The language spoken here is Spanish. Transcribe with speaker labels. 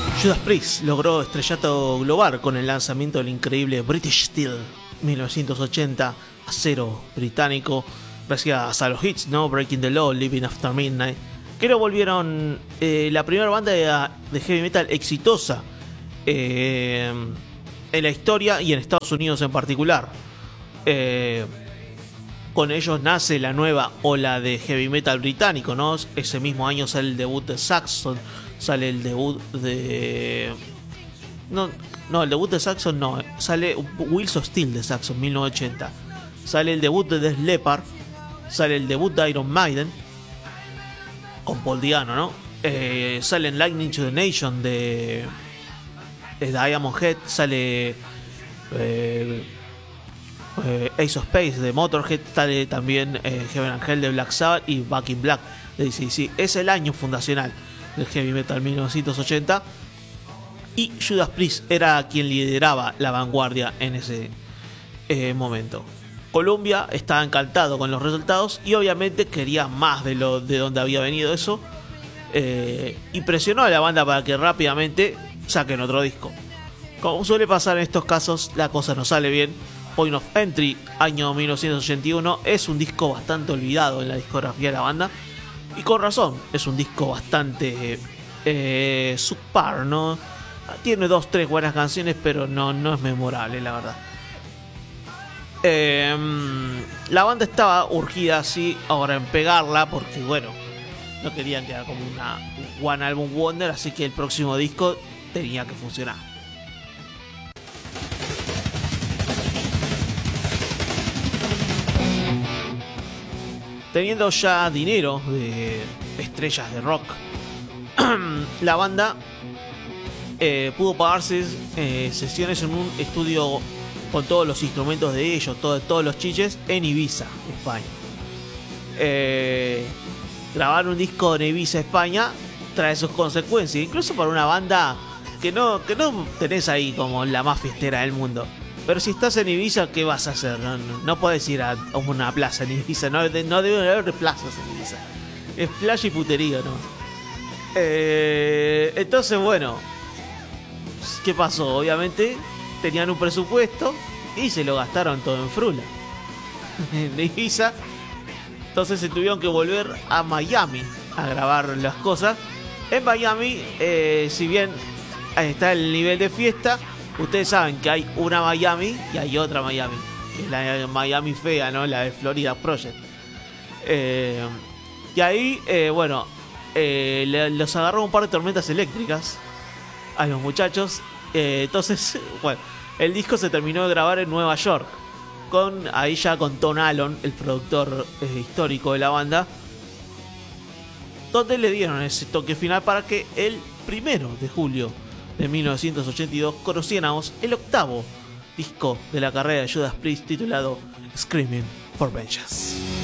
Speaker 1: Judas Priest logró estrellato global con el lanzamiento del increíble British Steel 1980, acero británico, gracias a los hits, ¿no? Breaking the Law, Living After Midnight, que lo volvieron la primera banda de heavy metal exitosa en la historia y en Estados Unidos en particular. Con ellos nace la nueva ola de heavy metal británico, ¿no? Ese mismo año sale el debut de Saxon, sale el debut de... No, el debut de Saxon no, sale Wheels of Steel de Saxon, 1980. Sale el debut de Def Leppard, sale el debut de Iron Maiden, con Paul Diano, ¿no? Sale Lightning to the Nation de Diamond Head, sale Ace of Space de Motorhead, sale también Heaven and Hell de Black Sabbath y Back in Black de AC/DC. Es el año fundacional del heavy metal, 1980, y Judas Priest era quien lideraba la vanguardia en ese momento. Columbia estaba encantado con los resultados y obviamente quería más de donde había venido eso, y presionó a la banda para que rápidamente saquen otro disco. Como suele pasar en estos casos, la cosa no sale bien. Point of Entry, año 1981, es un disco bastante olvidado en la discografía de la banda, y con razón. Es un disco bastante subpar, ¿no? Tiene 2-3 buenas canciones, pero no es memorable, la verdad. La banda estaba urgida así ahora en pegarla, porque bueno, no querían quedar como una One Album Wonder, así que el próximo disco tenía que funcionar. Teniendo ya dinero de estrellas de rock, la banda pudo pagarse sesiones en un estudio con todos los instrumentos de ellos, todos los chiches, en Ibiza, España. Grabar un disco en Ibiza, España, trae sus consecuencias, incluso para una banda que no tenés ahí como la más fiestera del mundo. Pero si estás en Ibiza, ¿qué vas a hacer? No podés ir a una plaza en Ibiza. No deben haber plazas en Ibiza. Es playa y putería, ¿no? Entonces, bueno, ¿qué pasó? Obviamente tenían un presupuesto y se lo gastaron todo en frula en Ibiza. Entonces se tuvieron que volver a Miami a grabar las cosas. En Miami, si bien está el nivel de fiesta, ustedes saben que hay una Miami y hay otra Miami, que es la Miami fea, ¿no? La de Florida Project. Y ahí, bueno, los agarró un par de tormentas eléctricas a los muchachos. Entonces, bueno, el disco se terminó de grabar en Nueva York, ahí ya con Tom Allon, el productor histórico de la banda, donde le dieron ese toque final para que el 1 de julio de 1982 conociéramos el octavo disco de la carrera de Judas Priest, titulado Screaming for Vengeance.